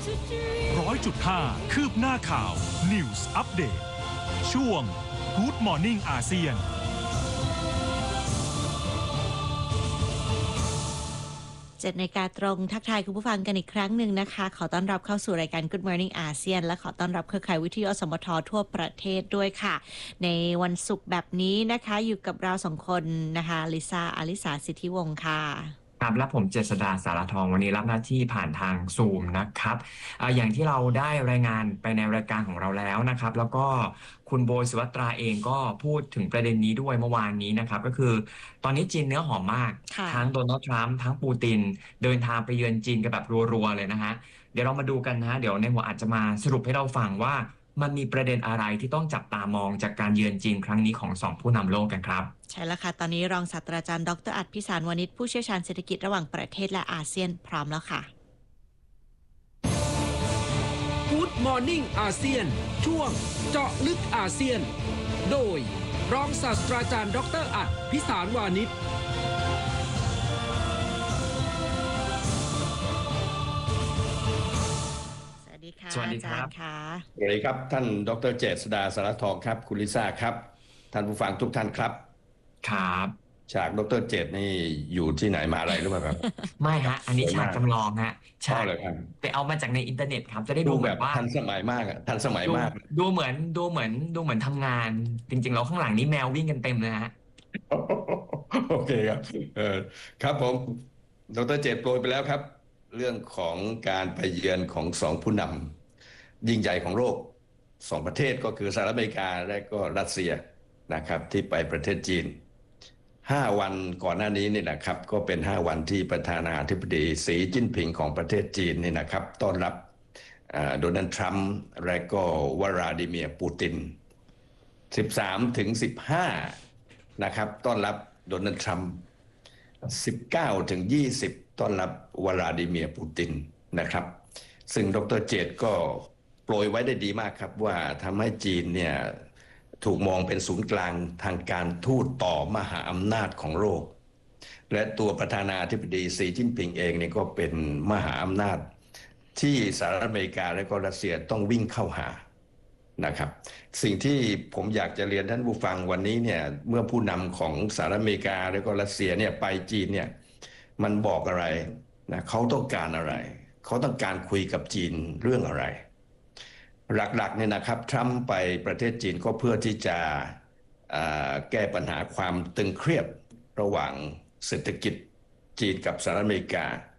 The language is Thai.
100.5 คืบหน้าข่าว News Update ช่วง Good Morning อาเซียน 7 นาฬิกาตรงทักทายคุณผู้ฟังกันอีกครั้งหนึ่งนะคะขอต้อนรับเข้าสู่รายการ Good Morning อาเซียนและขอต้อนรับเครือข่ายวิทยุอสมททั่วประเทศด้วยค่ะในวันศุกร์แบบนี้นะคะอยู่กับเรา2 คนนะคะลิซ่าอลิสาสิทธิวงศ์ค่ะครับและผมเจษฎาสารทองวันนี้รับหน้าที่ผ่านทางซูมนะครับอย่างที่เราได้รายงานไปในรายการของเราแล้วนะครับแล้วก็คุณโบย สุภัตราเองก็พูดถึงประเด็นนี้ด้วยเมื่อวานนี้นะครับก็คือตอนนี้จีนเนื้อหอมมากทั้งโดนัลด์ทรัมป์ทั้งปูตินเดินทางไปเยือนจีนกันแบบรัวๆเลยนะฮะเดี๋ยวเรามาดูกันนะฮะเดี๋ยวในหัวอาจจะมาสรุปให้เราฟังว่ามันมีประเด็นอะไรที่ต้องจับตามองจากการเยือนจีนครั้งนี้ของ2 ผู้นำโลกกันครับใช่แล้วค่ะตอนนี้รองศาสตราจารย์ดร.อัฏฐ พิสารวณิชผู้เชี่ยวชาญเศรษฐกิจระหว่างประเทศและอาเซียนพร้อมแล้วค่ะ Good Morning อาเซียนช่วงเจาะลึกอาเซียนโดยรองศาสตราจารย์ดร.อัฏฐ พิสารวณิชสวัสดีครับสวัสดีครับท่านดร.เจษฎาสารทองครับคุณลิซ่าครับท่านผู้ฟังทุกท่านครับครับฉากดร.เจษนี่อยู่ที่ไหนมาอะไรหรือเปล่าครับไม่ฮะอันนี้ฉากจำลองฮะฉากเลยครับไปเอามาจากในอินเทอร์เน็ตครับจะได้ดูแบบว่าทันสมัยมากทันสมัยมากดูเหมือนทำงานจริงๆแล้วข้างหลังนี้แมววิ่งกันเต็มเลยฮะโอเคครับครับผมดร.เจษโปรยไปแล้วครับเรื่องของการไปเยือนของ2 ผู้นำยิ่งใหญ่ของโลก2 ประเทศก็คือสหรัฐอเมริกาและก็รัสเซียนะครับที่ไปประเทศจีน5 วันก่อนหน้านี้นี่นะครับก็เป็น5 วันที่ประธานาธิบดีสีจิ้นผิงของประเทศจีนนี่นะครับต้อนรับโดนัลด์ทรัมป์และก็วลาดิเมียร์ปูติน13 ถึง 15นะครับต้อนรับโดนัลด์ทรัมป์19 ถึง 20ต้อนรับวลาดิเมียร์ปูตินนะครับซึ่งดร.เจษก็โปรยไว้ได้ดีมากครับว่าทำให้จีนเนี่ยถูกมองเป็นศูนย์กลางทางการทูตต่อมหาอำนาจของโลกและตัวประธานาธิบดีสีจิ้นผิงเองเนี่ยก็เป็นมหาอำนาจที่สหรัฐอเมริกาและก็รัสเซียต้องวิ่งเข้าหานะครับสิ่งที่ผมอยากจะเรียนท่านผู้ฟังวันนี้เนี่ยเมื่อผู้นำของสหรัฐอเมริกาและก็รัสเซียเนี่ยไปจีนเนี่ยมันบอกอะไรนะเขาต้องการอะไรเขาต้องการคุยกับจีนเรื่องอะไรหลักๆเนี่ยนะครับทรัมป์ไปประเทศจีนก็เพื่อที่จะแก้ปัญหาความตึงเครียดระหว่างเศรษฐกิจจีนกับสหรัฐอเมริกา